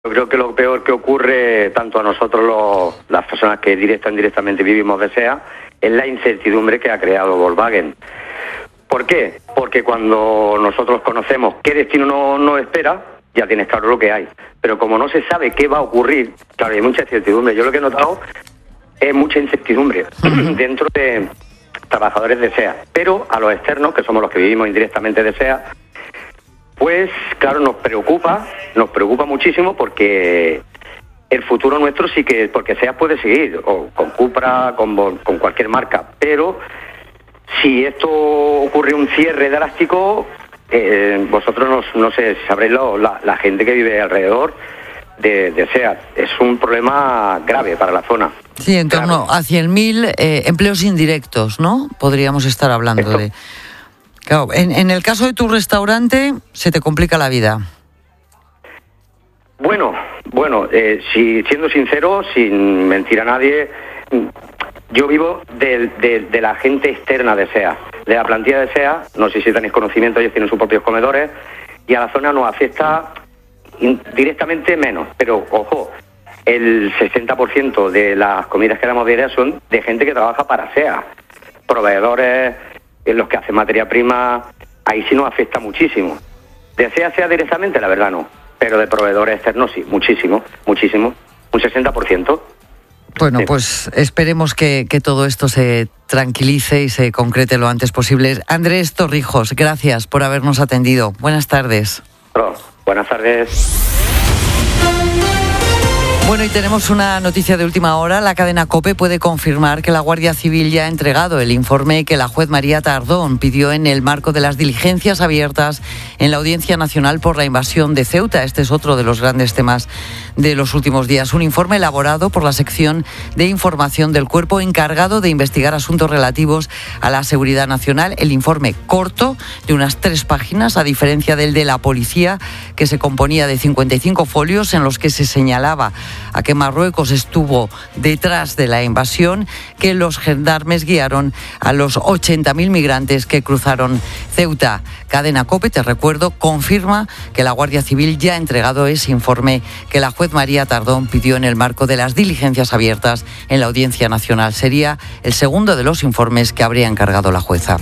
Yo creo que lo peor que ocurre tanto a nosotros, las personas que directa o indirectamente vivimos de SEA, es la incertidumbre que ha creado Volkswagen. ¿Por qué? Porque cuando nosotros conocemos qué destino nos espera, ya tienes claro lo que hay. Pero como no se sabe qué va a ocurrir, claro, hay mucha incertidumbre. Yo lo que he notado es mucha incertidumbre dentro de trabajadores de SEA. Pero a los externos, que somos los que vivimos indirectamente de SEA, pues claro, nos preocupa muchísimo porque el futuro nuestro sí que, porque SEA puede seguir, o con Cupra, con cualquier marca, pero si esto ocurre un cierre drástico, vosotros no sé, sabréis la gente que vive alrededor de SEA. Es un problema grave para la zona. Sí, en torno a 100.000 empleos indirectos, ¿no? Podríamos estar hablando de... Claro, en el caso de tu restaurante, se te complica la vida. Bueno, siendo sincero, sin mentir a nadie, yo vivo de la gente externa de SEA, de la plantilla de SEA. No sé si tenéis conocimiento, ellos tienen sus propios comedores, y a la zona nos afecta directamente menos. Pero, ojo, el 60% de las comidas que damos diarias son de gente que trabaja para SEA, proveedores, los que hacen materia prima. Ahí sí nos afecta muchísimo. De SEA directamente, la verdad no, pero de proveedores externos sí, muchísimo, un 60%. Bueno, sí. Pues esperemos que todo esto se tranquilice y se concrete lo antes posible. Andrés Torrijos, gracias por habernos atendido. Buenas tardes. Buenas tardes. Bueno, y tenemos una noticia de última hora. La cadena COPE puede confirmar que la Guardia Civil ya ha entregado el informe que la juez María Tardón pidió en el marco de las diligencias abiertas en la Audiencia Nacional por la invasión de Ceuta. Este es otro de los grandes temas de los últimos días. Un informe elaborado por la sección de información del cuerpo encargado de investigar asuntos relativos a la seguridad nacional. El informe corto, de unas 3 páginas, a diferencia del de la policía, que se componía de 55 folios en los que se señalaba a que Marruecos estuvo detrás de la invasión, que los gendarmes guiaron a los 80.000 migrantes que cruzaron Ceuta. Cadena COPE, te recuerdo, confirma que la Guardia Civil ya ha entregado ese informe que la juez María Tardón pidió en el marco de las diligencias abiertas en la Audiencia Nacional. Sería el segundo de los informes que habría encargado la jueza.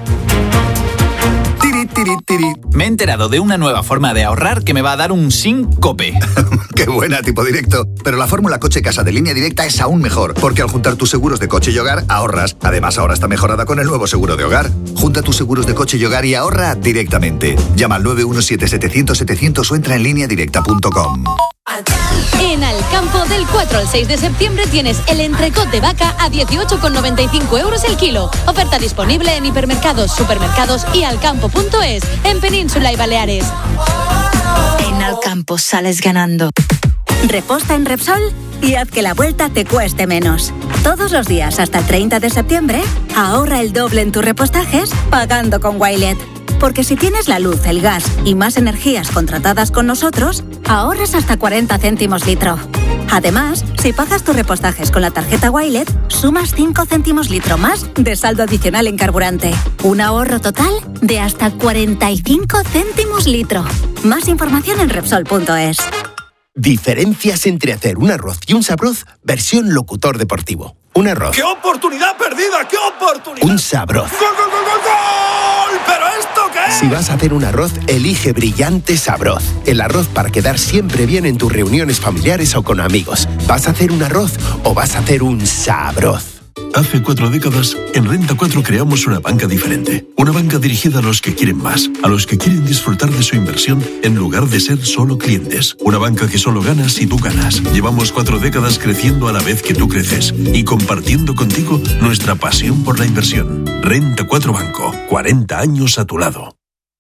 Me he enterado de una nueva forma de ahorrar que me va a dar un síncope. ¡Qué buena, tipo directo! Pero la fórmula coche-casa de Línea Directa es aún mejor, porque al juntar tus seguros de coche y hogar, ahorras. Además, ahora está mejorada con el nuevo seguro de hogar. Junta tus seguros de coche y hogar y ahorra directamente. Llama al 917-700-700 o entra en lineadirecta.com. En Alcampo, del 4 al 6 de septiembre tienes el entrecot de vaca a 18,95 euros el kilo. Oferta disponible en hipermercados, supermercados y alcampo.es, en Península y Baleares. En Alcampo sales ganando. Reposta en Repsol y haz que la vuelta te cueste menos. Todos los días hasta el 30 de septiembre, ahorra el doble en tus repostajes pagando con Wilet. Porque si tienes la luz, el gas y más energías contratadas con nosotros, ahorras hasta 40 céntimos litro. Además, si pagas tus repostajes con la tarjeta Wilet, sumas 5 céntimos litro más de saldo adicional en carburante. Un ahorro total de hasta 45 céntimos litro. Más información en Repsol.es. Diferencias entre hacer un arroz y un sabroz versión locutor deportivo. Un arroz. ¡Qué oportunidad perdida! ¡Qué oportunidad! Un sabroz. ¡Gol, gol, gol, gol, gol! ¿Pero esto qué es? Si vas a hacer un arroz, elige Brillante Sabroz. El arroz para quedar siempre bien en tus reuniones familiares o con amigos. ¿Vas a hacer un arroz o vas a hacer un sabroz? Hace 4 décadas, en Renta 4 creamos una banca diferente. Una banca dirigida a los que quieren más, a los que quieren disfrutar de su inversión en lugar de ser solo clientes. Una banca que solo gana si tú ganas. Llevamos 4 décadas creciendo a la vez que tú creces y compartiendo contigo nuestra pasión por la inversión. Renta 4 Banco, 40 años a tu lado.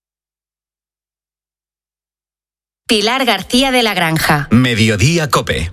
Pilar García de la Granja. Mediodía COPE.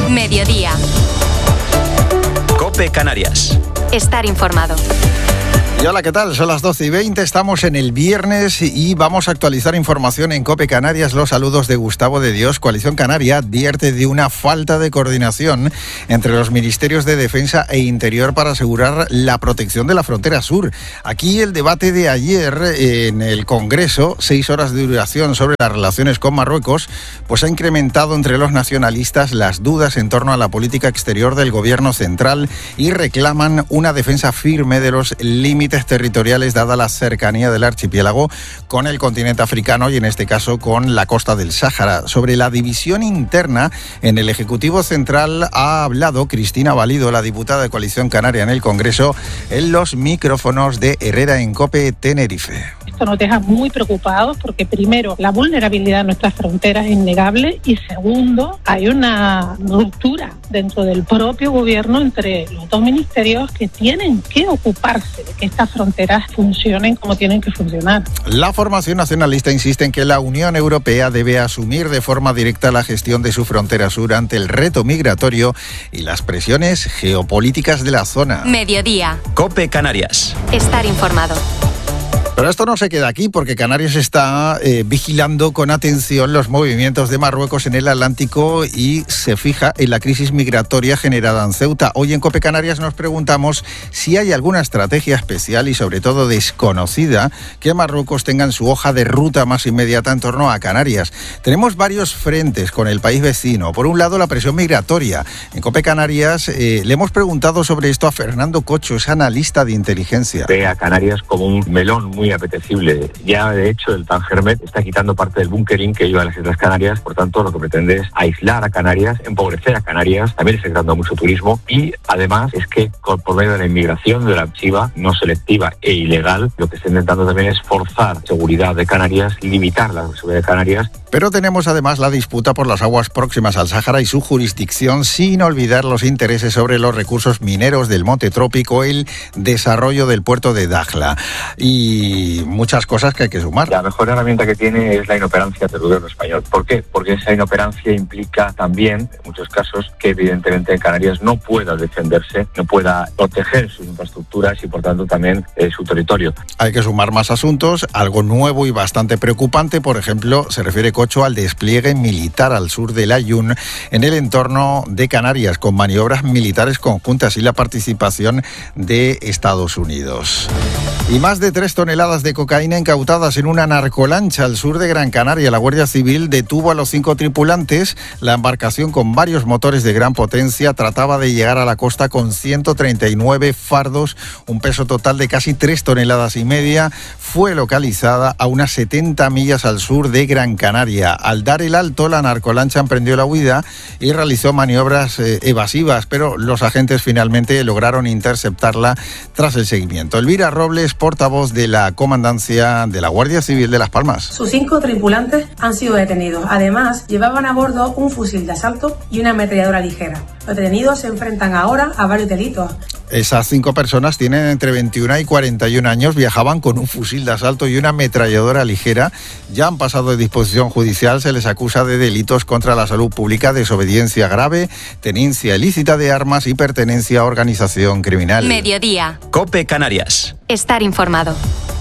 Mediodía. COPE Canarias. Estar informado. Y hola, ¿qué tal? Son las 12:20, estamos en el viernes y vamos a actualizar información en COPE Canarias. Los saludos de Gustavo de Dios. Coalición Canaria advierte de una falta de coordinación entre los ministerios de Defensa e Interior para asegurar la protección de la frontera sur. Aquí el debate de ayer en el Congreso, 6 horas de duración sobre las relaciones con Marruecos, pues ha incrementado entre los nacionalistas las dudas en torno a la política exterior del gobierno central y reclaman una defensa firme de los límites territoriales dada la cercanía del archipiélago con el continente africano y en este caso con la costa del Sáhara. Sobre la división interna en el Ejecutivo Central ha hablado Cristina Valido, la diputada de Coalición Canaria en el Congreso, en los micrófonos de Herrera en COPE Tenerife. Esto nos deja muy preocupados porque primero la vulnerabilidad de nuestras fronteras es innegable y segundo hay una ruptura dentro del propio gobierno entre los dos ministerios que tienen que ocuparse de que estas fronteras funcionen como tienen que funcionar. La formación nacionalista insiste en que la Unión Europea debe asumir de forma directa la gestión de su frontera sur ante el reto migratorio y las presiones geopolíticas de la zona. Mediodía. COPE Canarias. Estar informado. Pero esto no se queda aquí porque Canarias está vigilando con atención los movimientos de Marruecos en el Atlántico y se fija en la crisis migratoria generada en Ceuta. Hoy en COPE Canarias nos preguntamos si hay alguna estrategia especial y sobre todo desconocida que Marruecos tenga en su hoja de ruta más inmediata en torno a Canarias. Tenemos varios frentes con el país vecino. Por un lado, la presión migratoria. En COPE Canarias le hemos preguntado sobre esto a Fernando Cocho, es analista de inteligencia. Ve a Canarias como un melón muy apetecible. Ya de hecho el Tangermet está quitando parte del bunkering que iba a las Islas Canarias, por tanto lo que pretende es aislar a Canarias, empobrecer a Canarias, también está creando mucho turismo y además es que por medio de la inmigración de la chiva no selectiva e ilegal, lo que está intentando también es forzar seguridad de Canarias, limitar la seguridad de Canarias. Pero tenemos además la disputa por las aguas próximas al Sáhara y su jurisdicción, sin olvidar los intereses sobre los recursos mineros del Monte Trópico, el desarrollo del puerto de Dakhla y muchas cosas que hay que sumar. La mejor herramienta que tiene es la inoperancia del gobierno español. ¿Por qué? Porque esa inoperancia implica también, en muchos casos, que evidentemente Canarias no pueda defenderse, no pueda proteger sus infraestructuras y por tanto también su territorio. Hay que sumar más asuntos, algo nuevo y bastante preocupante, por ejemplo, se refiere Cocho al despliegue militar al sur del Aaiún en el entorno de Canarias, con maniobras militares conjuntas y la participación de Estados Unidos. Y más de 3 toneladas de cocaína incautadas en una narcolancha al sur de Gran Canaria. La Guardia Civil detuvo a los 5 tripulantes. La embarcación, con varios motores de gran potencia, trataba de llegar a la costa con 139 fardos, un peso total de casi 3 toneladas y media. Fue localizada a unas 70 millas al sur de Gran Canaria. Al dar el alto, la narcolancha emprendió la huida y realizó maniobras evasivas, pero los agentes finalmente lograron interceptarla tras el seguimiento. Elvira Robles, portavoz de la Comandancia de la Guardia Civil de Las Palmas. Sus 5 tripulantes han sido detenidos. Además, llevaban a bordo un fusil de asalto y una ametralladora ligera. Los detenidos se enfrentan ahora a varios delitos. Esas 5 personas tienen entre 21 y 41 años, viajaban con un fusil de asalto y una ametralladora ligera. Ya han pasado de disposición judicial, se les acusa de delitos contra la salud pública, desobediencia grave, tenencia ilícita de armas y pertenencia a organización criminal. Mediodía. COPE Canarias. Estar informado.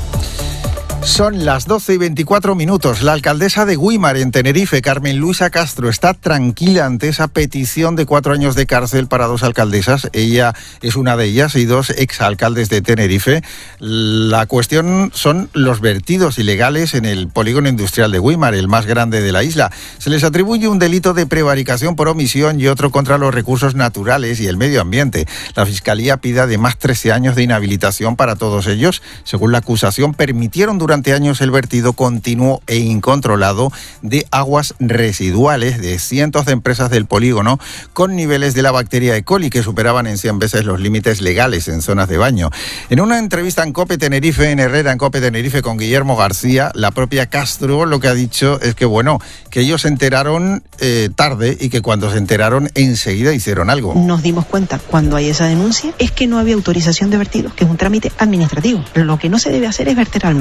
Son las 12:24. La alcaldesa de Güímar, en Tenerife, Carmen Luisa Castro, está tranquila ante esa petición de 4 años de cárcel para 2 alcaldesas. Ella es una de ellas y 2 exalcaldes de Tenerife. La cuestión son los vertidos ilegales en el polígono industrial de Güímar, el más grande de la isla. Se les atribuye un delito de prevaricación por omisión y otro contra los recursos naturales y el medio ambiente. La Fiscalía pide además 13 años de inhabilitación para todos ellos. Según la acusación, permitieron durante años el vertido continuo e incontrolado de aguas residuales de cientos de empresas del polígono con niveles de la bacteria E. coli que superaban en 100 veces los límites legales en zonas de baño. En una entrevista en COPE Tenerife, en Herrera, en COPE Tenerife, con Guillermo García, la propia Castro lo que ha dicho es que, que ellos se enteraron tarde y que cuando se enteraron enseguida hicieron algo. Nos dimos cuenta cuando hay esa denuncia es que no había autorización de vertido, que es un trámite administrativo. Lo que no se debe hacer es verter al mar. Pero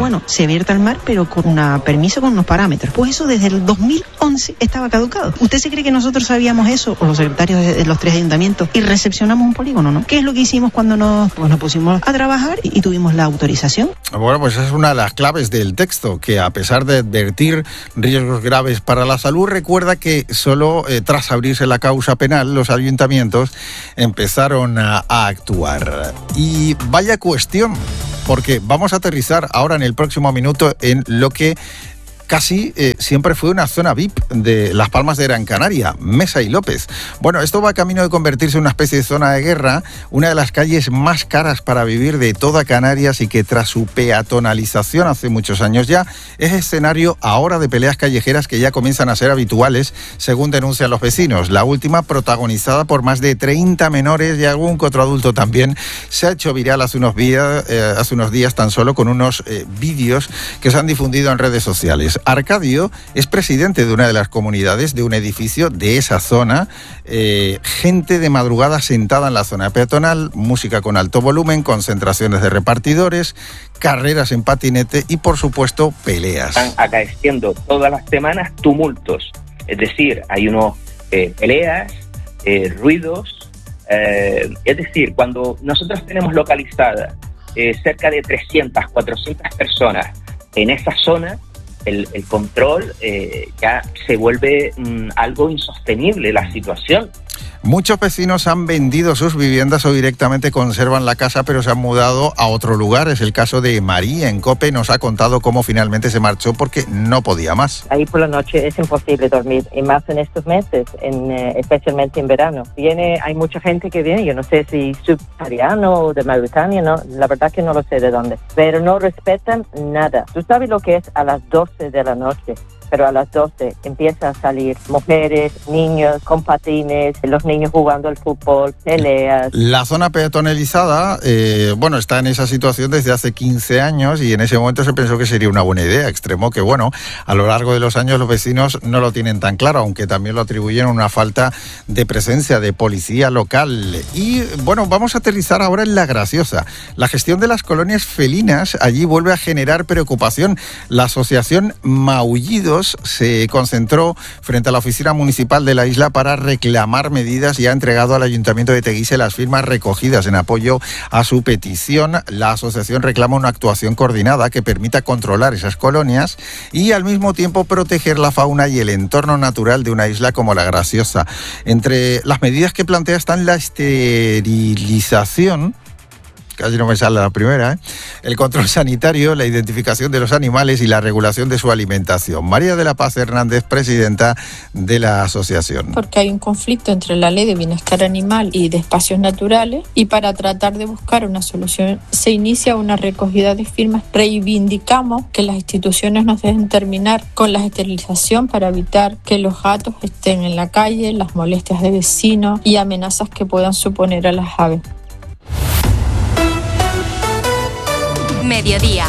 bueno, se vierte al mar, pero con una permiso, con unos parámetros. Pues eso desde el 2011 estaba caducado. ¿Usted se cree que nosotros sabíamos eso, o los secretarios de los 3 ayuntamientos, y recepcionamos un polígono, no? ¿Qué es lo que hicimos cuando nos pusimos a trabajar y tuvimos la autorización? Bueno, pues esa es una de las claves del texto, que a pesar de advertir riesgos graves para la salud, recuerda que solo tras abrirse la causa penal, los ayuntamientos empezaron a actuar. Y vaya cuestión, porque vamos a aterrizar ahora en el próximo minuto en lo que casi siempre fue una zona VIP de Las Palmas de Gran Canaria, Mesa y López. Bueno, esto va camino de convertirse en una especie de zona de guerra, una de las calles más caras para vivir de toda Canarias y que tras su peatonalización hace muchos años ya, es escenario ahora de peleas callejeras que ya comienzan a ser habituales, según denuncian los vecinos. La última, protagonizada por más de 30 menores y algún que otro adulto también, se ha hecho viral hace unos días tan solo con unos vídeos que se han difundido en redes sociales. Arcadio es presidente de una de las comunidades de un edificio de esa zona. Gente de madrugada sentada en la zona peatonal, música con alto volumen, concentraciones de repartidores, carreras en patinete y, por supuesto, peleas. Están acaeciendo todas las semanas tumultos. Es decir, hay unos peleas, ruidos. Es decir, cuando nosotros tenemos localizadas cerca de 300, 400 personas en esa zona, el control ya se vuelve algo insostenible la situación. Muchos vecinos han vendido sus viviendas o directamente conservan la casa, pero se han mudado a otro lugar. Es el caso de María en COPE. Nos ha contado cómo finalmente se marchó porque no podía más. Ahí por la noche es imposible dormir, y más en estos meses, especialmente en verano. Hay mucha gente que viene, yo no sé si subsahariano o de Mauritania, no, la verdad que no lo sé de dónde, pero no respetan nada. Tú sabes lo que es a las 12 de la noche. Pero a las 12 empiezan a salir mujeres, niños con patines, los niños jugando al fútbol, peleas. La zona peatonalizada, está en esa situación desde hace 15 años y en ese momento se pensó que sería una buena idea, extremo que, a lo largo de los años los vecinos no lo tienen tan claro, aunque también lo atribuyen a una falta de presencia de policía local. Y, vamos a aterrizar ahora en La Graciosa. La gestión de las colonias felinas allí vuelve a generar preocupación. La asociación Maullidos se concentró frente a la oficina municipal de la isla para reclamar medidas y ha entregado al Ayuntamiento de Teguise las firmas recogidas en apoyo a su petición. La asociación reclama una actuación coordinada que permita controlar esas colonias y al mismo tiempo proteger la fauna y el entorno natural de una isla como La Graciosa. Entre las medidas que plantea están la esterilización, casi no me sale la primera, el control sanitario, la identificación de los animales y la regulación de su alimentación. María de la Paz Hernández, presidenta de la asociación. Porque hay un conflicto entre la ley de bienestar animal y de espacios naturales, y para tratar de buscar una solución se inicia una recogida de firmas. Reivindicamos que las instituciones nos dejen terminar con la esterilización para evitar que los gatos estén en la calle, las molestias de vecinos y amenazas que puedan suponer a las aves. Mediodía.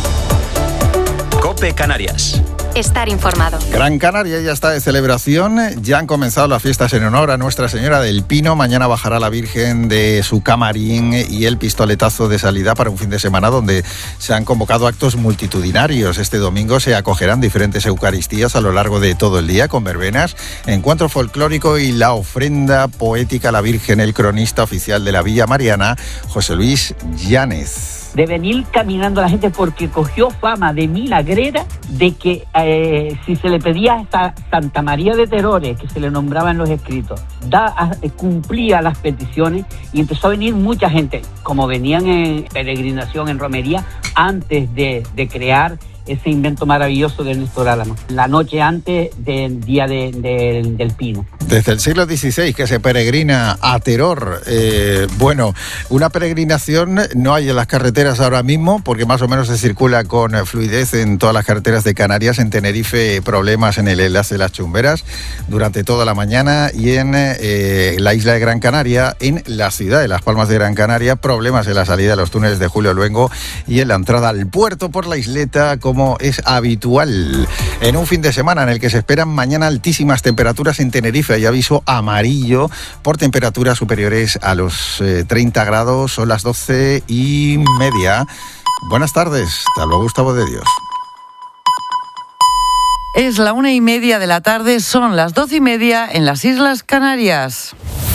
COPE Canarias. Estar informado. Gran Canaria ya está de celebración, ya han comenzado las fiestas en honor a Nuestra Señora del Pino. Mañana bajará la Virgen de su camarín y el pistoletazo de salida para un fin de semana donde se han convocado actos multitudinarios. Este domingo se acogerán diferentes eucaristías a lo largo de todo el día con verbenas, encuentro folclórico y la ofrenda poética a la Virgen. El cronista oficial de la Villa Mariana, José Luis Llanes. De venir caminando a la gente porque cogió fama de milagrera, de que si se le pedía a esta Santa María de Terores, que se le nombraba en los escritos, cumplía las peticiones, y empezó a venir mucha gente, como venían en peregrinación, en romería, antes de crear ese invento maravilloso de Néstor Álamos, la noche antes del día del Pino. Desde el siglo XVI que se peregrina a Teror. Una peregrinación no hay en las carreteras ahora mismo, porque más o menos se circula con fluidez en todas las carreteras de Canarias. En Tenerife, problemas en el enlace de las Chumberas durante toda la mañana, y en la isla de Gran Canaria, en la ciudad de Las Palmas de Gran Canaria, problemas en la salida de los túneles de Julio Luengo y en la entrada al puerto por la isleta, como es habitual en un fin de semana en el que se esperan mañana altísimas temperaturas en Tenerife. hay aviso amarillo por temperaturas superiores a los 30 grados. Son las 12:30. Buenas tardes, te hablo Gustavo de Dios. Es la 1:30 de la tarde, son las 12:30 en las Islas Canarias.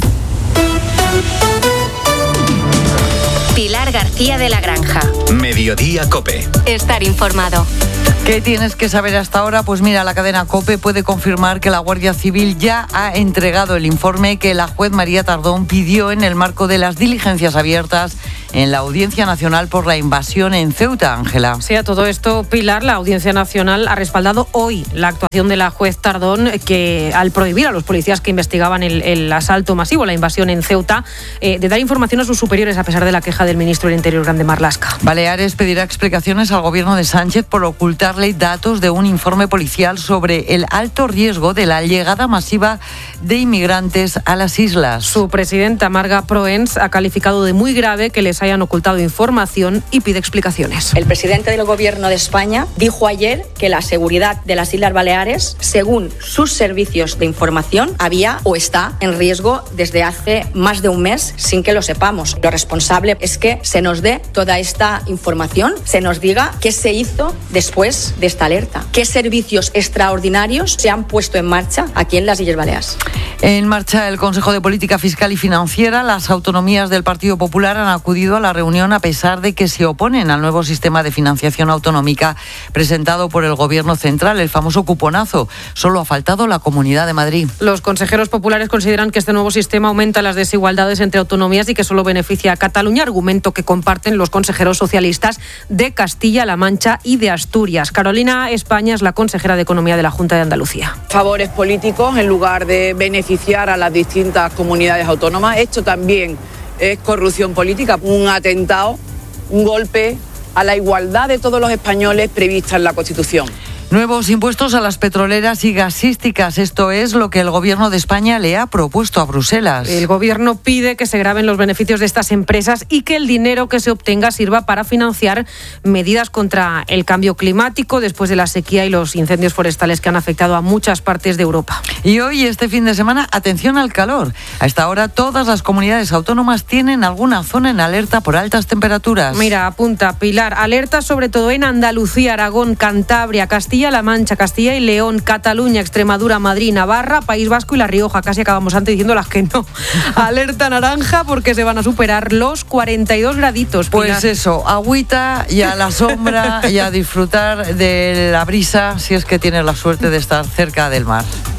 Pilar García de la Granja. Mediodía COPE. Estar informado. ¿Qué tienes que saber hasta ahora? Pues mira, la cadena COPE puede confirmar que la Guardia Civil ya ha entregado el informe que la juez María Tardón pidió en el marco de las diligencias abiertas en la Audiencia Nacional por la invasión en Ceuta, Ángela. Sí, a todo esto, Pilar, la Audiencia Nacional ha respaldado hoy la actuación de la juez Tardón, que al prohibir a los policías que investigaban el asalto masivo, la invasión en Ceuta, de dar información a sus superiores a pesar de la queja del ministro del Interior, Grande Marlaska. Baleares pedirá explicaciones al gobierno de Sánchez por ocultarle datos de un informe policial sobre el alto riesgo de la llegada masiva de inmigrantes a las islas. Su presidenta, Marga Proens, ha calificado de muy grave que les hayan ocultado información y pide explicaciones. El presidente del Gobierno de España dijo ayer que la seguridad de las Islas Baleares, según sus servicios de información, había o está en riesgo desde hace más de un mes sin que lo sepamos. Lo responsable es que se nos dé toda esta información, se nos diga qué se hizo después de esta alerta, qué servicios extraordinarios se han puesto en marcha aquí en las Islas Baleares. En marcha el Consejo de Política Fiscal y Financiera. Las autonomías del Partido Popular han acudido a la reunión a pesar de que se oponen al nuevo sistema de financiación autonómica presentado por el Gobierno central, el famoso cuponazo. Solo ha faltado la Comunidad de Madrid. Los consejeros populares consideran que este nuevo sistema aumenta las desigualdades entre autonomías y que solo beneficia a Cataluña, argumento que comparten los consejeros socialistas de Castilla-La Mancha y de Asturias. Carolina España es la consejera de Economía de la Junta de Andalucía. Favores políticos en lugar de beneficiar a las distintas comunidades autónomas. Esto también es corrupción política, un atentado, un golpe a la igualdad de todos los españoles prevista en la Constitución. Nuevos impuestos a las petroleras y gasísticas. Esto es lo que el Gobierno de España le ha propuesto a Bruselas. El Gobierno pide que se graven los beneficios de estas empresas y que el dinero que se obtenga sirva para financiar medidas contra el cambio climático después de la sequía y los incendios forestales que han afectado a muchas partes de Europa. Y hoy, este fin de semana, atención al calor. A esta hora, todas las comunidades autónomas tienen alguna zona en alerta por altas temperaturas. Mira, apunta, Pilar, alerta sobre todo en Andalucía, Aragón, Cantabria, Castilla-La Mancha, Castilla y León, Cataluña, Extremadura, Madrid, Navarra, País Vasco y La Rioja. Casi acabamos antes diciendo las que no. Alerta naranja porque se van a superar los 42 graditos. Pues Pilar. eso, agüita y a la sombra y a disfrutar de la brisa si es que tienes la suerte de estar cerca del mar.